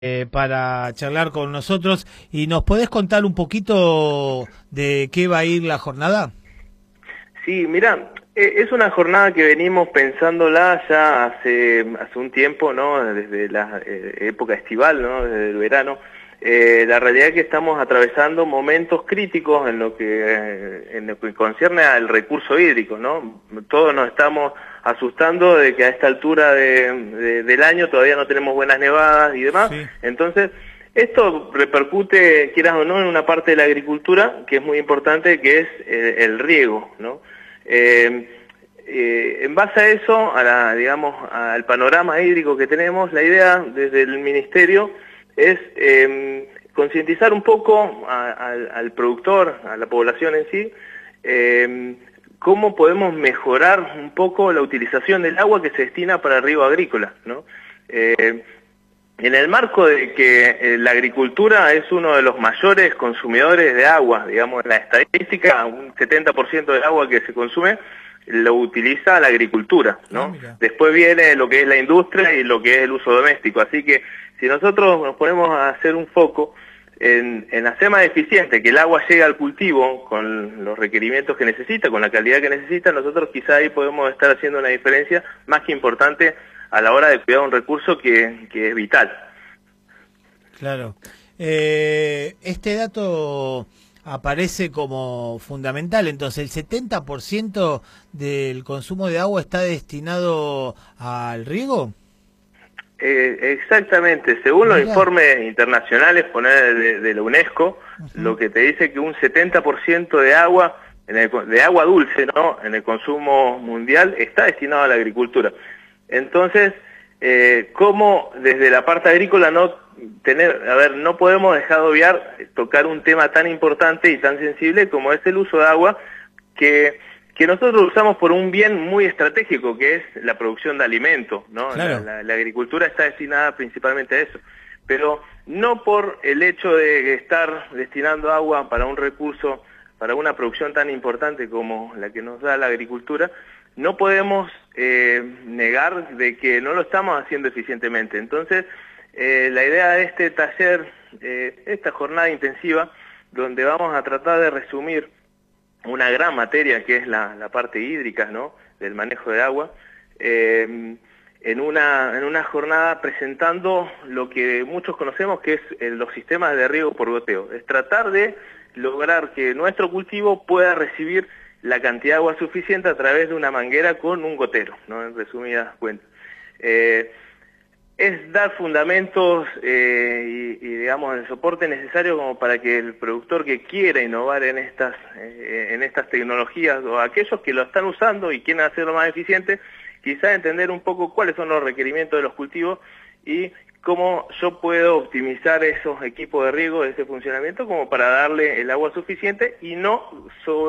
para charlar con nosotros. ¿Y nos podés contar un poquito de qué va a ir la jornada? Sí, mira, es una jornada que venimos pensándola ya hace un tiempo, ¿no? Desde la época estival, ¿no? Desde el verano. La realidad es que estamos atravesando momentos críticos en lo que concierne al recurso hídrico, ¿no? Todos nos estamos asustando de que a esta altura del año todavía no tenemos buenas nevadas y demás. Sí. Entonces, esto repercute, quieras o no, en una parte de la agricultura que es muy importante, que es el riego, ¿no? En base a eso, digamos, al panorama hídrico que tenemos, la idea desde el Ministerio es concientizar un poco al productor, a la población en sí, cómo podemos mejorar un poco la utilización del agua que se destina para riego agrícola, ¿no? En el marco de que la agricultura es uno de los mayores consumidores de agua, digamos, en la estadística, un 70% del agua que se consume lo utiliza la agricultura, ¿no? Después viene lo que es la industria y lo que es el uso doméstico, así que si nosotros nos ponemos a hacer un foco en hacer más eficiente que el agua llegue al cultivo con los requerimientos que necesita, con la calidad que necesita, nosotros quizá ahí podemos estar haciendo una diferencia más que importante a la hora de cuidar un recurso que es vital. Claro. Este dato aparece como fundamental, entonces el 70% del consumo de agua está destinado al riego. Exactamente, según los informes internacionales de la UNESCO, lo que te dice que un 70% de agua, de agua dulce, ¿no?, en el consumo mundial está destinado a la agricultura. Entonces, ¿cómo desde la parte agrícola no podemos dejar de obviar tocar un tema tan importante y tan sensible como es el uso de agua que nosotros usamos por un bien muy estratégico, que es la producción de alimentos, ¿no? Claro. La agricultura está destinada principalmente a eso, pero no por el hecho de estar destinando agua para un recurso, para una producción tan importante como la que nos da la agricultura, no podemos negar de que no lo estamos haciendo eficientemente. Entonces, la idea de este taller, esta jornada intensiva, donde vamos a tratar de resumir una gran materia que es la parte hídrica, ¿no?, del manejo de agua, en una jornada presentando lo que muchos conocemos que es los sistemas de riego por goteo. Es tratar de lograr que nuestro cultivo pueda recibir la cantidad de agua suficiente a través de una manguera con un gotero, ¿no?, en resumidas cuentas. Es dar fundamentos y digamos el soporte necesario como para que el productor que quiera innovar en estas tecnologías, o aquellos que lo están usando y quieren hacerlo más eficiente, quizás entender un poco cuáles son los requerimientos de los cultivos y cómo yo puedo optimizar esos equipos de riego, ese funcionamiento, como para darle el agua suficiente y no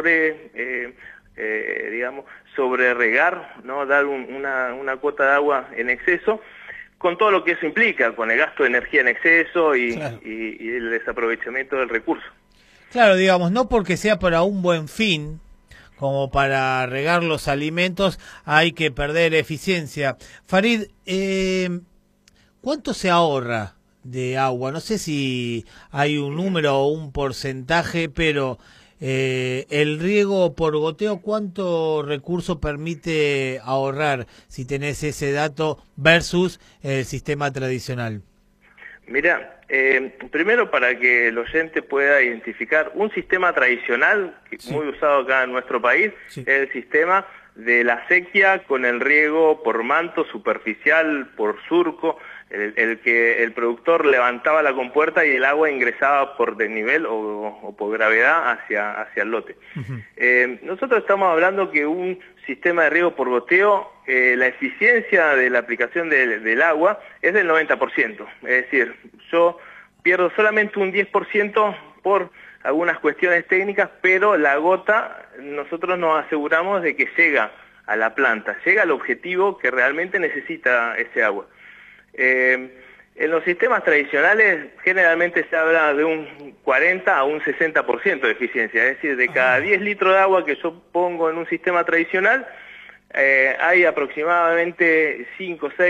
sobre regar, ¿no?, dar una cuota de agua en exceso, con todo lo que eso implica, con el gasto de energía en exceso y el desaprovechamiento del recurso. Claro, digamos, no porque sea para un buen fin, como para regar los alimentos, hay que perder eficiencia. Farid, ¿cuánto se ahorra de agua? No sé si hay un número o un porcentaje, pero el riego por goteo, ¿cuánto recurso permite ahorrar, si tenés ese dato, versus el sistema tradicional? Mira, primero para que el oyente pueda identificar, un sistema tradicional, muy usado acá en nuestro país, es el sistema de la acequia con el riego por manto superficial, por surco, el que el productor levantaba la compuerta y el agua ingresaba por desnivel o por gravedad hacia el lote. Nosotros estamos hablando que un sistema de riego por goteo, la eficiencia de la aplicación del agua es del 90%. Es decir, yo pierdo solamente un 10% por algunas cuestiones técnicas, pero la gota nosotros nos aseguramos de que llega a la planta, llega al objetivo que realmente necesita ese agua. En los sistemas tradicionales generalmente se habla de un 40 a un 60% de eficiencia, es decir, de cada 10 litros de agua que yo pongo en un sistema tradicional, hay aproximadamente 5, 6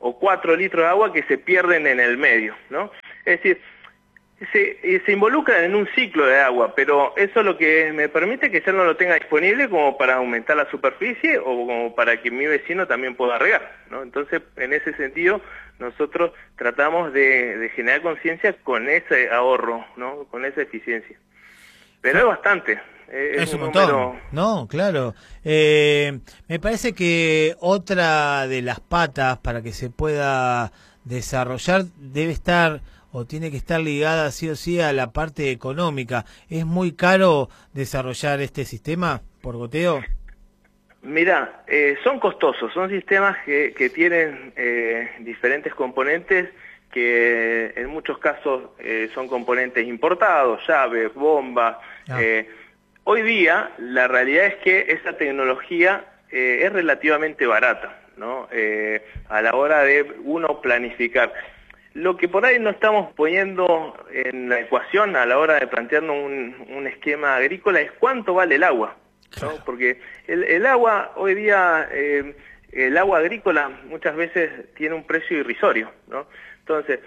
o 4 litros de agua que se pierden en el medio, ¿no? Es decir, se involucran en un ciclo de agua, pero eso lo que me permite que yo no lo tenga disponible como para aumentar la superficie o como para que mi vecino también pueda regar, ¿no? Entonces, en ese sentido, nosotros tratamos de generar conciencia con ese ahorro, ¿no? Con esa eficiencia. Pero es bastante. Es un montón. Número... No, claro. Me parece que otra de las patas para que se pueda desarrollar debe estar o tiene que estar ligada sí o sí a la parte económica. ¿Es muy caro desarrollar este sistema por goteo? Mira, son costosos, son sistemas que tienen diferentes componentes que en muchos casos son componentes importados, llaves, bombas. Hoy día la realidad es que esa tecnología es relativamente barata, ¿no? A la hora de uno planificar. Lo que por ahí no estamos poniendo en la ecuación a la hora de plantearnos un esquema agrícola es cuánto vale el agua, ¿no? Claro. Porque el agua hoy día, el agua agrícola muchas veces tiene un precio irrisorio, ¿no? Entonces,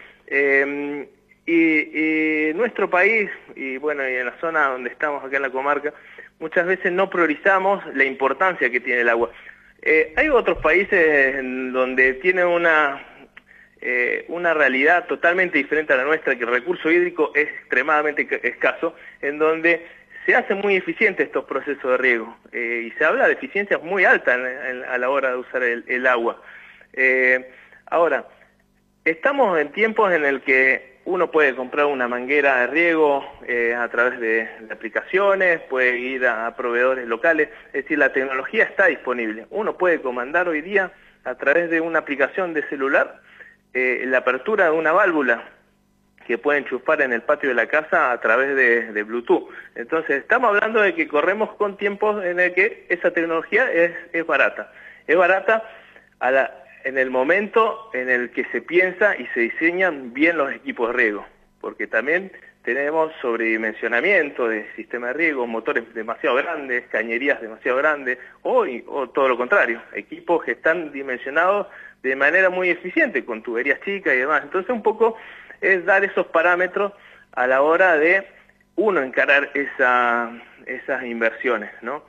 y nuestro país, y bueno, y en la zona donde estamos acá en la comarca, muchas veces no priorizamos la importancia que tiene el agua. Hay otros países en donde tienen una realidad totalmente diferente a la nuestra, que el recurso hídrico es extremadamente escaso, en donde se hacen muy eficientes estos procesos de riego, y se habla de eficiencias muy altas a la hora de usar el agua. Ahora, estamos en tiempos en el que uno puede comprar una manguera de riego a través de aplicaciones, puede ir a proveedores locales, es decir, la tecnología está disponible. Uno puede comandar hoy día a través de una aplicación de celular la apertura de una válvula que puede enchufar en el patio de la casa a través de Bluetooth. Entonces, estamos hablando de que corremos con tiempos en el que esa tecnología es barata. Es barata en el momento en el que se piensa y se diseñan bien los equipos de riego, porque también tenemos sobredimensionamiento de sistema de riego, motores demasiado grandes, cañerías demasiado grandes, o todo lo contrario, equipos que están dimensionados de manera muy eficiente, con tuberías chicas y demás. Entonces un poco es dar esos parámetros a la hora de uno encarar esas inversiones, ¿no?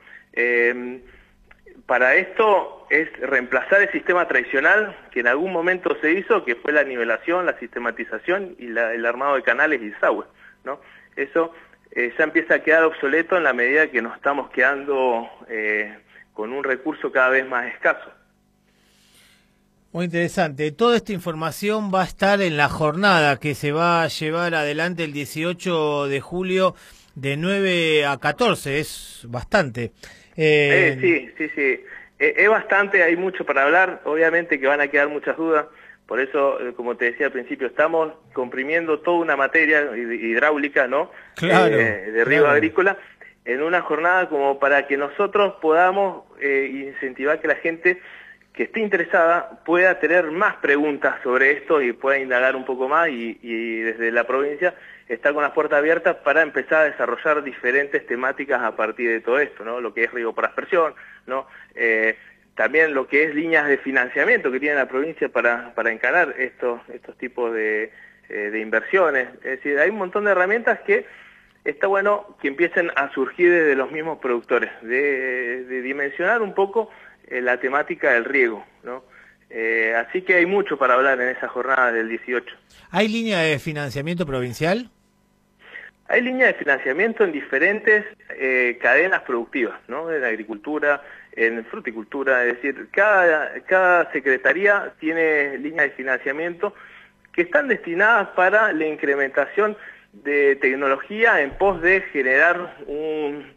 Para esto es reemplazar el sistema tradicional que en algún momento se hizo, que fue la nivelación, la sistematización y el armado de canales y desagües, ¿no? Eso ya empieza a quedar obsoleto en la medida que nos estamos quedando con un recurso cada vez más escaso. Muy interesante. Toda esta información va a estar en la jornada que se va a llevar adelante el 18 de julio de 9 a 14. Es bastante. Sí. Es bastante, hay mucho para hablar. Obviamente que van a quedar muchas dudas. Por eso, como te decía al principio, estamos comprimiendo toda una materia hidráulica, ¿no? Claro, de riego agrícola en una jornada como para que nosotros podamos incentivar que la gente que esté interesada pueda tener más preguntas sobre esto y pueda indagar un poco más y desde la provincia está con las puertas abiertas para empezar a desarrollar diferentes temáticas a partir de todo esto, ¿no? Lo que es riego por aspersión, ¿no? También lo que es líneas de financiamiento que tiene la provincia para encarar estos tipos de inversiones. Es decir, hay un montón de herramientas que está bueno que empiecen a surgir desde los mismos productores, de dimensionar un poco la temática del riego, ¿no? Así que hay mucho para hablar en esa jornada del 18. ¿Hay línea de financiamiento provincial? Hay línea de financiamiento en diferentes cadenas productivas, ¿no? En agricultura, en fruticultura, es decir, cada secretaría tiene líneas de financiamiento que están destinadas para la incrementación de tecnología en pos de generar un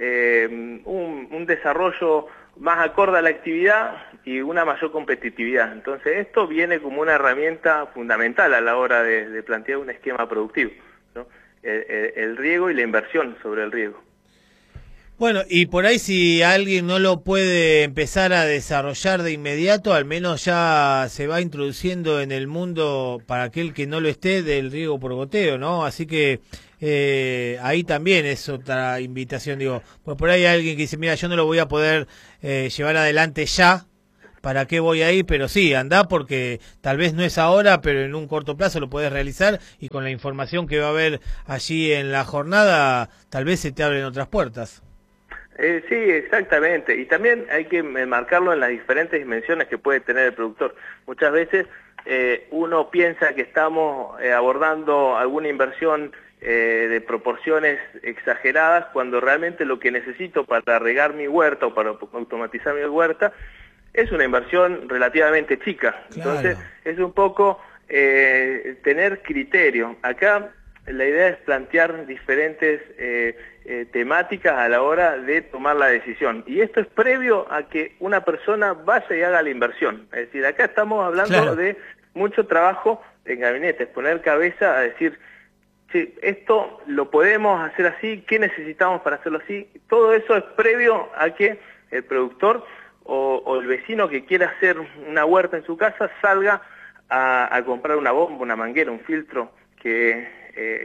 desarrollo más acorde a la actividad y una mayor competitividad. Entonces esto viene como una herramienta fundamental a la hora de plantear un esquema productivo, ¿no? El riego y la inversión sobre el riego. Bueno, y por ahí si alguien no lo puede empezar a desarrollar de inmediato, al menos ya se va introduciendo en el mundo, para aquel que no lo esté, del riego por goteo, ¿no? Así que ahí también es otra invitación, digo, pues por ahí hay alguien que dice, mira, yo no lo voy a poder llevar adelante ya, para qué voy a ir, pero sí, andá porque tal vez no es ahora, pero en un corto plazo lo podés realizar y con la información que va a haber allí en la jornada, tal vez se te abren otras puertas. Sí, exactamente. Y también hay que marcarlo en las diferentes dimensiones que puede tener el productor. Muchas veces uno piensa que estamos abordando alguna inversión de proporciones exageradas, cuando realmente lo que necesito para regar mi huerta o para automatizar mi huerta es una inversión relativamente chica. Claro. Entonces es un poco tener criterio. Acá la idea es plantear diferentes temáticas a la hora de tomar la decisión. Y esto es previo a que una persona vaya y haga la inversión. Es decir, acá estamos hablando claro. de mucho trabajo en gabinetes, poner cabeza a decir, sí, esto lo podemos hacer así, ¿qué necesitamos para hacerlo así? Todo eso es previo a que el productor o el vecino que quiera hacer una huerta en su casa salga a comprar una bomba, una manguera, un filtro, que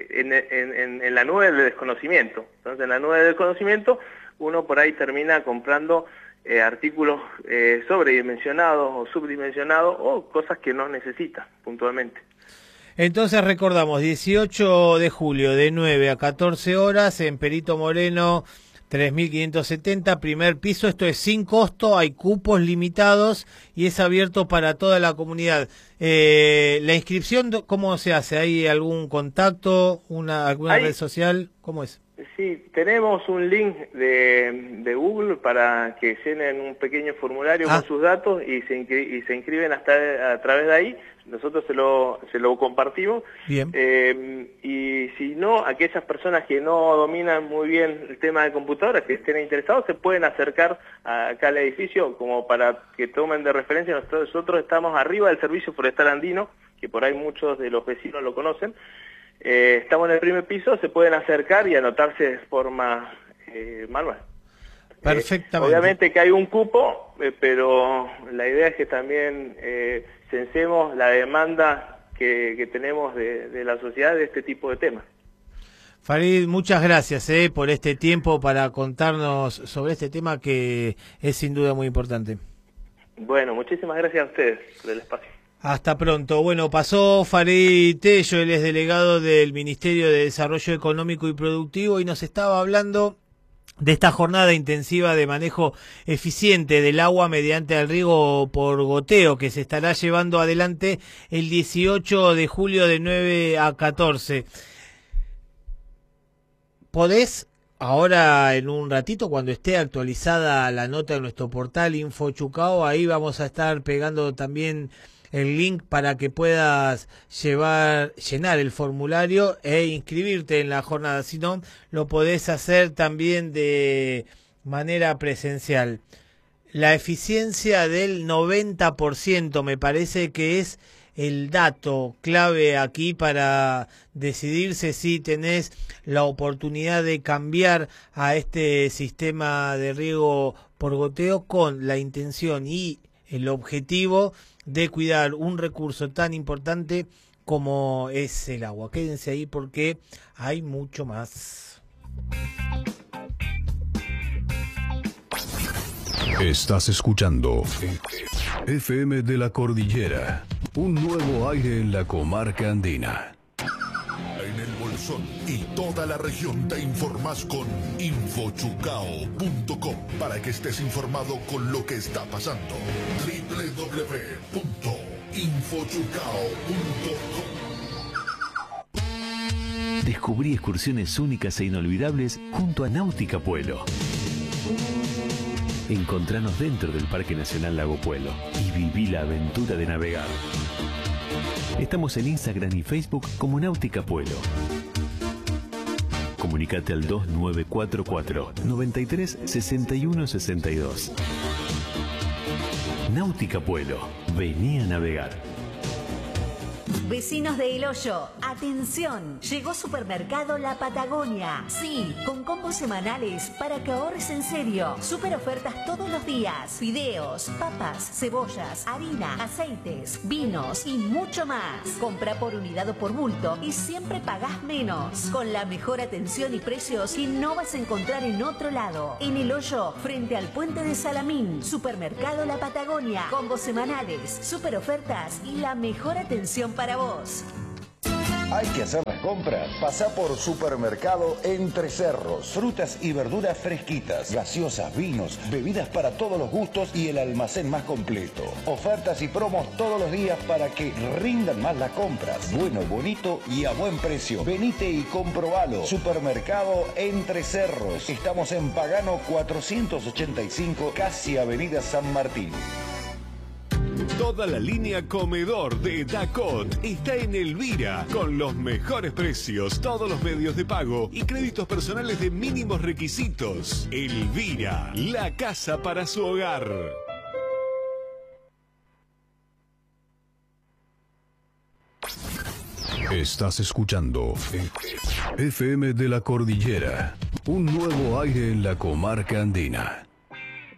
en la nube del desconocimiento. Entonces en la nube del desconocimiento uno por ahí termina comprando artículos sobredimensionados o subdimensionados o cosas que no necesita puntualmente. Entonces recordamos, 18 de julio de 9 a 14 horas en Perito Moreno 3570, primer piso. Esto es sin costo, hay cupos limitados y es abierto para toda la comunidad. La inscripción, ¿cómo se hace? ¿Hay algún contacto, alguna red social? ¿Cómo es? Sí, tenemos un link de Google para que llenen un pequeño formulario con sus datos y se inscriben a través de ahí. Nosotros se lo compartimos. Bien. Y si no, aquellas personas que no dominan muy bien el tema de computadoras, que estén interesados, se pueden acercar acá al edificio como para que tomen de referencia. Nosotros estamos arriba del Servicio Forestal Andino, que por ahí muchos de los vecinos lo conocen. Estamos en el primer piso, se pueden acercar y anotarse de forma manual. Perfectamente. Obviamente que hay un cupo, pero la idea es que también censemos la demanda que tenemos de la sociedad de este tipo de temas. Farid, muchas gracias por este tiempo para contarnos sobre este tema que es sin duda muy importante. Bueno, muchísimas gracias a ustedes por el espacio. Hasta pronto. Bueno, pasó Farid Tello, él es delegado del Ministerio de Desarrollo Económico y Productivo y nos estaba hablando de esta jornada intensiva de manejo eficiente del agua mediante el riego por goteo que se estará llevando adelante el 18 de julio de 9 a 14. Podés ahora en un ratito, cuando esté actualizada la nota en nuestro portal Info Chucao, ahí vamos a estar pegando también el link para que puedas llenar el formulario e inscribirte en la jornada. Si no, lo podés hacer también de manera presencial. La eficiencia del 90% me parece que es el dato clave aquí para decidirse si tenés la oportunidad de cambiar a este sistema de riego por goteo con la intención y el objetivo de cuidar un recurso tan importante como es el agua. Quédense ahí porque hay mucho más. Estás escuchando FM de la Cordillera, un nuevo aire en la comarca andina. En el Bolsón y toda la región te informas con infochucao.com para que estés informado con lo que está pasando. www.infochucao.com. Descubrí excursiones únicas e inolvidables junto a Náutica Puelo. Encontranos dentro del Parque Nacional Lago Puelo y viví la aventura de navegar. Estamos en Instagram y Facebook como Náutica Puelo. Comunicate al 2944 93 61 62. Náutica Puelo, vení a navegar. Vecinos de El Hoyo, atención, llegó Supermercado La Patagonia. Sí, con combos semanales para que ahorres en serio. Super ofertas todos los días. Fideos, papas, cebollas, harina, aceites, vinos y mucho más. Compra por unidad o por bulto y siempre pagás menos. Con la mejor atención y precios que no vas a encontrar en otro lado. En El Hoyo, frente al puente de Salamín. Supermercado La Patagonia. Combos semanales, super ofertas y la mejor atención para vos. Hay que hacer las compras. Pasá por Supermercado Entre Cerros. Frutas y verduras fresquitas, gaseosas, vinos, bebidas para todos los gustos y el almacén más completo. Ofertas y promos todos los días para que rindan más las compras. Bueno, bonito y a buen precio. Venite y comprobalo. Supermercado Entre Cerros. Estamos en Pagano 485, casi Avenida San Martín. Toda la línea comedor de Dacot está en Elvira, con los mejores precios, todos los medios de pago y créditos personales de mínimos requisitos. Elvira, la casa para su hogar. Estás escuchando FM de la Cordillera, un nuevo aire en la comarca andina.